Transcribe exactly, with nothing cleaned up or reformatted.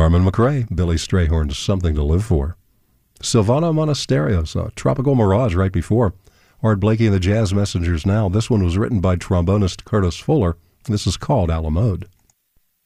Carmen McRae, Billy Strayhorn's Something to Live For. Silvano Monasterios, a Tropical Mirage right before. Art Blakey and the Jazz Messengers now. This one was written by trombonist Curtis Fuller. This is called A La Mode.